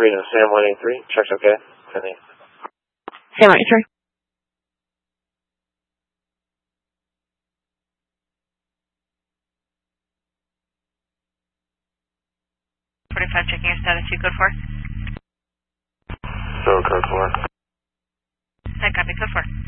Freedom, Sam 183, check's okay. 10-8. Sam 183. Checking your status, you code 4. So, code 4. I copy, code 4.